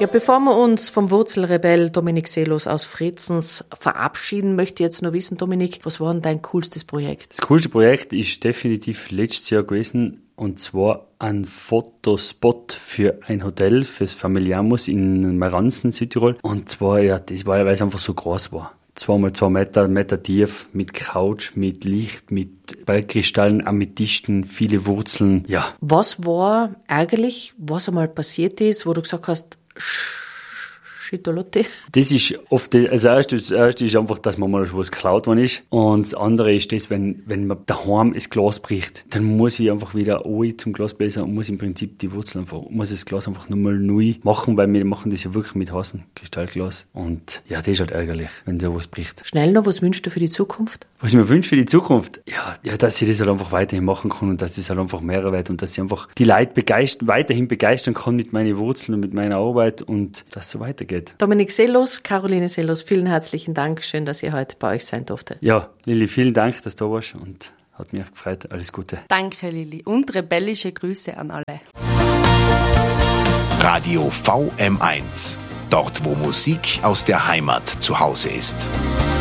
Ja, bevor wir uns vom Wurzelrebell Dominik Seelos aus Fretzens verabschieden, möchte ich jetzt nur wissen, Dominik, was war denn dein coolstes Projekt? Das coolste Projekt ist definitiv letztes Jahr gewesen, und zwar ein Fotospot für ein Hotel, fürs Familiamus in Maranzen, Südtirol. Und zwar, ja, das war, weil es einfach so groß war. 2x2 Meter tief, mit Couch, mit Licht, mit Bergkristallen, Amethisten, viele Wurzeln, ja. Was war ärgerlich, was einmal passiert ist, wo du gesagt hast, Schitolotti? Das ist oft, also das erste ist einfach, dass man mal was geklaut worden ist. Und das andere ist das, wenn man daheim das Glas bricht, dann muss ich einfach wieder zum Glasbläser und muss im Prinzip die Wurzeln muss das Glas einfach nochmal neu machen, weil wir machen das ja wirklich mit heißem Kristallglas. Und ja, das ist halt ärgerlich, wenn sowas bricht. Schnell noch, was wünschst du für die Zukunft? Was ich mir wünsche für die Zukunft? Ja, dass ich das halt einfach weiterhin machen kann und dass das halt einfach mehr wird und dass ich einfach die Leute weiterhin begeistern kann mit meinen Wurzeln und mit meiner Arbeit und dass es so weitergeht. Dominik Seelos, Caroline Seelos, vielen herzlichen Dank. Schön, dass ihr heute bei euch sein durfte. Ja, Lili, vielen Dank, dass du da warst und hat mich gefreut. Alles Gute. Danke, Lili. Und rebellische Grüße an alle. Radio VM1. Dort, wo Musik aus der Heimat zu Hause ist.